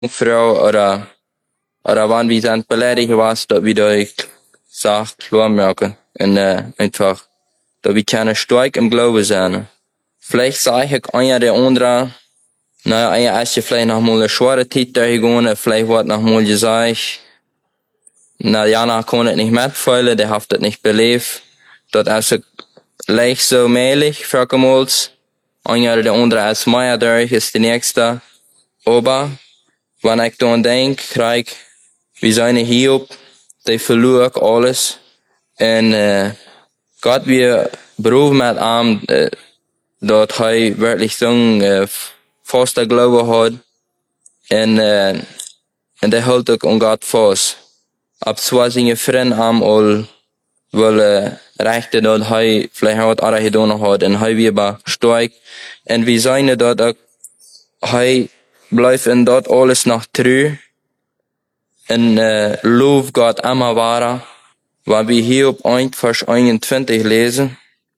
Frau oder wann wir sind beleidigt was, dass wir euch sagt, klar merken. Und einfach, dass wir keine stark im Glauben sein. Vielleicht sage ich einer der andere, naja, als je vielleicht noch mal eine schwere Zeit durchgegangen, vielleicht wird noch mal gesagt, na Jana kann es nicht mitfühlen, der hat das nicht belebt. Das ist leicht so mählich, verkemals. Einer der andere als Meier durch ist der nächste. Aber, wenn ich dann denke, krieg, wie seine Hiob, die verlor alles. Und, Gott wir berufen mit ihm, dass er wirklich so ein fester Glaube hat. Und der hält auch an Gott fast. Ab zwar seine Freunde haben all will rechte dat hij vielleicht wat andere gedaan hat en hij weer ba stark en wie zijn dat ook hij blijft in dat alles nog true en loof Gott immer wahrer, waar we hier op 1 vers 21 lezen.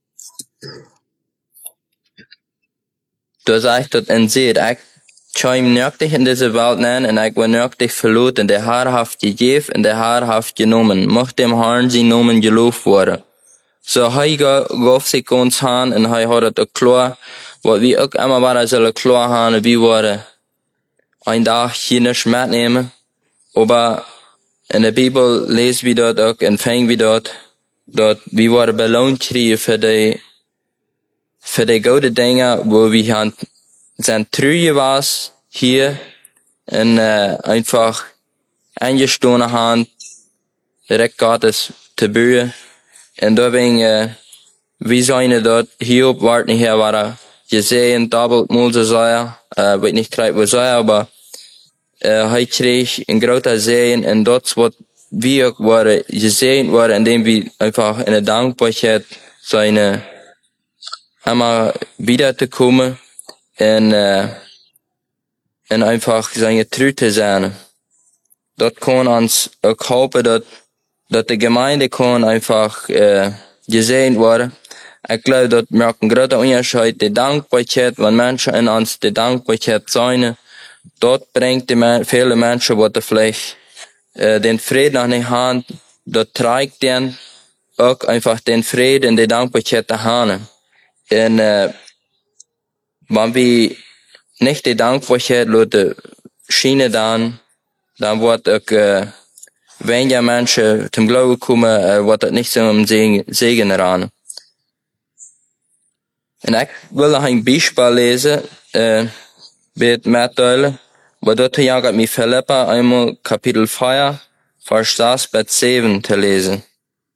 Da sagt dat en seht, ik schijm nöchtig in deze Welt nein en ik wil nöchtig verloot en de Herr haft gegeven en de Herr haft genomen. Mocht dem Herrn zijn nomen geloof worden. So hij gaf zich ons aan en hij had het ook klaar. Wat we ook immer waren zullen klaar gaan, wie worden een dag hier niet metnemen. Maar in de Bibel lezen we dat ook en vangen we dat we worden beloond krijgen voor de goede dingen, wo we gaan zijn true was hier en einfach eingestoßen haben, direkt Gottes te buren. En daar ben wie zijn dat Hiob wordt niet her waren gesehen, doppelt mulze zei, weet niet krijgt wat zei, maar hij kreeg een grote zegen en dat wat wie ook waren gesehen worden, indem we einfach in de dankbaarheid zijn immer wieder te komen en einfach zijn true te zijn. Dat kan ons ook helpen dat de Gemeinde kann einfach gesehen worden. Ich glaube, dat merkt een grote Unterschied, de Dankbaarheid, wenn Menschen in uns de Dankbaarheid zijn, dat bringt viele Menschen, wat vielleicht den Frieden noch nicht haben, dat trägt den auch einfach den Frieden und die Dankbaarheid zu haben. Und wenn wir nicht die Dankbaarheid lassen schienen, dann wird auch weniger Menschen zum Glauben kommen, wat het niet zo zegen eraan. En ik wil nog een Beispiel lezen, bij het meedelen, wat dat jaagt met Philippa einmal Kapitel 4, Vers 6 bis 7 te lezen.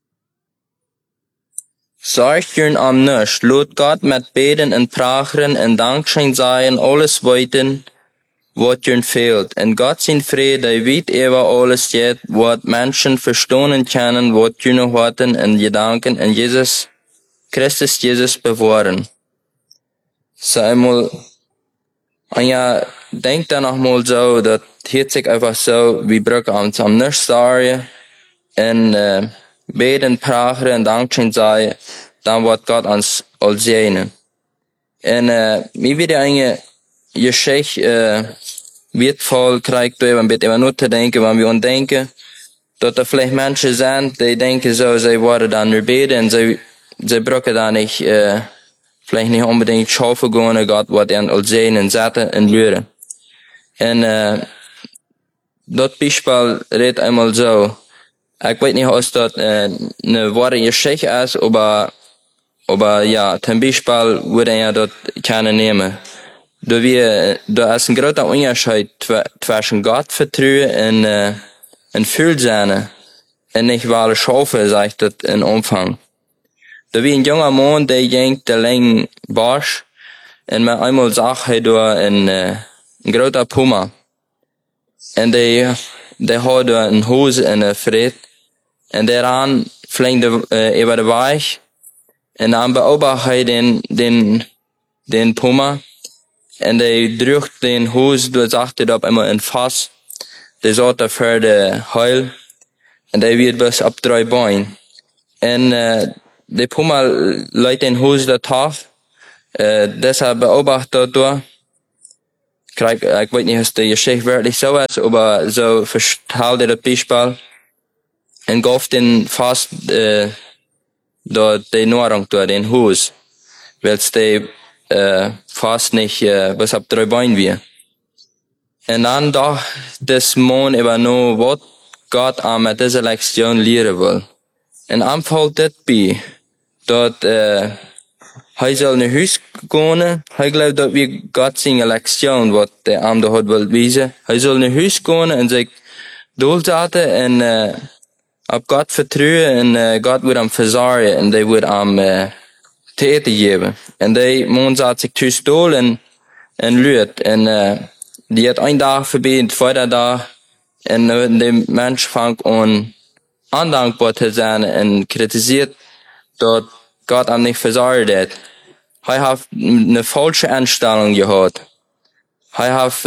Zorg jullie am nichts, laat Gott met beden en pragen en dankzijn zijn, alles weten, wat jullie fehlt. En Gott zijn vrede, weet über alles jet, wat Menschen verstehen können, wat jullie harten en Gedanken en Jesus, Christus Jesus bewahren. So einmal, und ja, denk dann noch mal so, dat hört sich einfach so, wir brauchen uns am nichts sagen, en beten, pragen en dankzijn zijn, dan wordt Gott uns all segnen. En mir wird eine Geschichte wertvoll krijgt door een beetje na te denken, wanneer we aan denken, dat er vielleicht Menschen sind, die denken so, sie worden dann nur beten und sie brauchen da nicht, vielleicht nicht unbedingt schaffen gehen, Gott wird ihnen all sehen und zetten und leren. Und dat Beispiel redt einmal so, ich weiß nicht, ob das eine wahre Geschichte ist, aber ja, zum Beispiel würde ich das gerne nehmen. Da ist ein großer Unterschied zwischen Gott vertrauen und Fühlsehne und nicht wahre Schafe, sagt das im Umfang. Da wie ein junger Mann, der ging der langen Barsch und mir einmal sah er da ein großer Puma. Und der hat da ein Hose in der Fried und der ran fliegt über den Weg und dann beobachtet den Puma. En die drukt den Hus, du sagte dat immer in Fass. Die sorte für de Heil. En die wird bis ab 3 Bein. En de Puma leidt den Hus da tauf. Deshalb beobachtet du. krijg, ik weet niet of de Geschichte wirklich so ist, aber so vertaalt er das Beispiel. En gaf den vast dort die Nahrung dort in Haus, weil die fast nicht was ab 3 Beinen wir. En dan dacht des man über no wat Gott aan met deze Lektion leren wil. En am valt dit bij dat hij zal naar huis gaan. Hij gelooft dat we God zijn Lektion wat de am de had wil wijzen. Hij zal naar huis gaan en zich doorzetten en op God vertrouwen en God wordt hem verzorgen en die wordt hem te eten geven. En die man zat zich thuis door en luurt en die had een dag voorbij, de tweede dag en de mens vangt aan ondankbaar te zijn en kritiseert dat God hem niet verzorgd heeft. Hij heeft een falsche instelling gehad. Hij heeft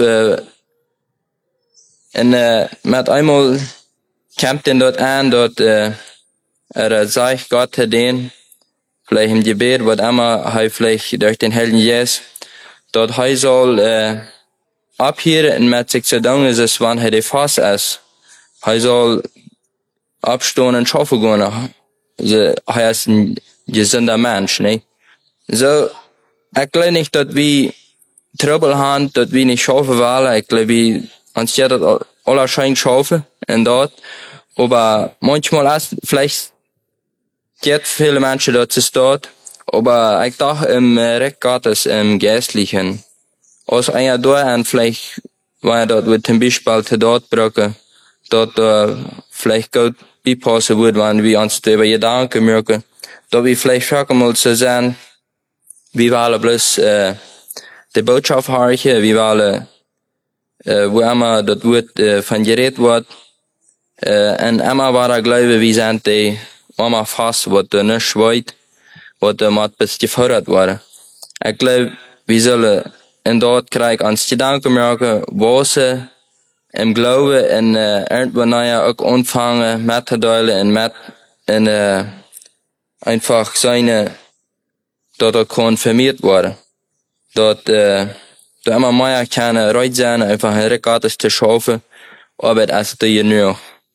met eenmaal kämpft denn dort an, dort sagt Gott hat den, vielleicht im Gebet, was immer, er vielleicht durch den Heiligen Geist, dort er soll abhören und mit sich zu tun ist, wann er fast ist. Er soll abstehen und schaffen gehen. Also, er ist ein gesunder Mensch, ne? So, ich glaube nicht, dass wir Trouble haben, dass wir nicht schaffen wollen. Ich glaube, wir anstatt das allerschein schaffen und dort. Aber manchmal ist vielleicht gibt viele Menschen dort zu dort. Aber ich dachte im Recht Gottes, im Geistlichen. Als einer da und vielleicht, wenn dort wird zum Beispiel zu dort brauchen, dort vielleicht Gott beipassen wird, wenn wir uns darüber Gedanken machen, dass wir vielleicht schon mal zu sein, wir wollen bloß die Botschaft hören, wir wollen wo immer dort wird von geredet wird, en immer waar glaube wie zijn die allemaal vast wat er niet weet, wat er moet best gefordert worden. Ik glaube, we zullen in dat krijg ons gedanken maken, was ze im Glauben en irgendwann ook ontvangen met te delen en met en einfach zijn dat er konfirmiert worden. Dat da immer mehr keine Reut sein, einfach ein Rekord zu schaffen, aber das ist ja nur.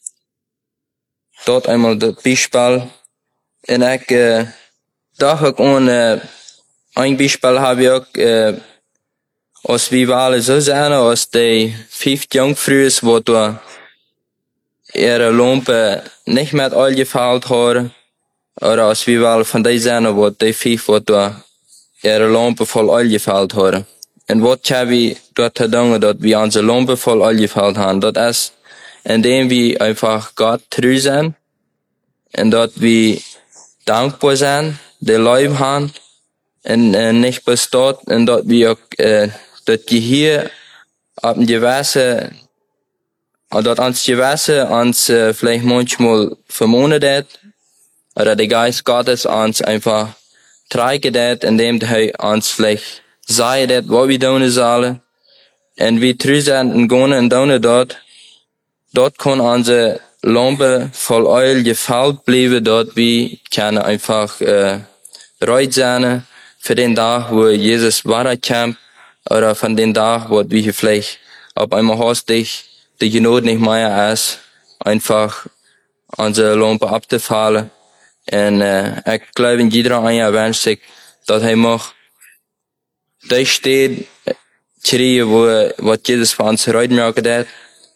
Dort einmal das Beispiel. Und ich dachte auch an ein Beispiel habe ich auch, als wir alle so sein, als die 5 Jungfrühe, wo da ihre Lampe nicht mit Öl gefüllt haben, oder als wir alle von denen sein, wo die 5, wo da ihre Lampe voll Öl gefüllt haben. Und was haben wir dort getan, dass wir unsere Lampe voll Öl gefüllt haben? Das ist, indem wir einfach Gott treu sind und dass wir dankbar sind, die Leib haben und nicht bis dort und dass wir auch das Gehirn ab dem Gewässer dass uns Gewässer uns vielleicht manchmal vermohnt hat oder der Geist Gottes uns einfach treibt hat, indem er uns vielleicht sagt, was wir tun sollen und wir treu sind und gehen und tun dort kann unsere Lampe voll Öl gefüllt bleiben, dort wir können einfach reut sein für den Tag, wo Jesus weiterkommt, oder von den Tag, wo wir vielleicht auf einmal hastig die Genot nicht mehr ist, einfach unsere Lampe abzufallen. Und ich glaube, jeder einer wünscht sich, dass er mag, da steht, was Jesus für uns reut gemacht hat,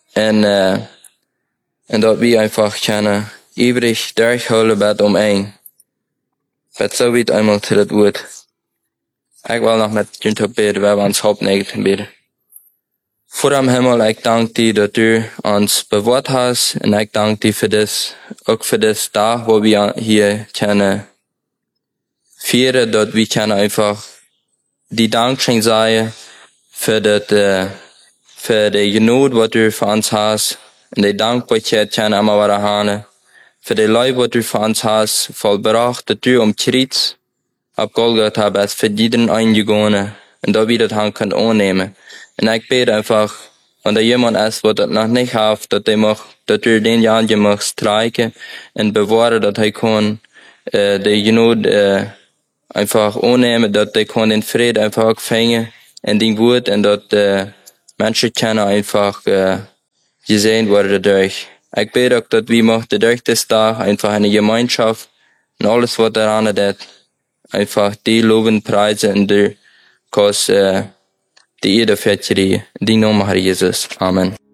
und dass wir einfach können übrig durchholen wird ein. Wird so weit einmal zu das Wort. Ich will noch mit Günther beten, weil wir uns hauptsächlich beten. Vor dem Himmel, ich danke dir, dass du uns bewahrt hast, und ich danke dir für das, auch für das Tag, wo wir hier können feiern, dass wir können einfach die Dankeschön sagen für das, für die Genot, was du für uns hast, und die Dankbarkeit können wir wieder haben, für die Leib, was du für uns hast, vollbracht, dass du am Kreuz ab Golgatha bist, für jeden eingegangen, und da wieder das können annehmen. Und ich bete einfach, wenn da jemand ist, der das noch nicht hat, dass du den Jahren gemacht streichen und bewahren, dass er kann, die Genot, einfach annehmen, dass er kann den Frieden einfach fangen, in den Wort, und dass, Menschen können einfach gesehen werden dadurch. Ich bete auch, dass wir möchten durch das Tag einfach eine Gemeinschaft und alles, was daran ist, einfach die loben, preisen und die Ede für die Nummer Jesus. Amen.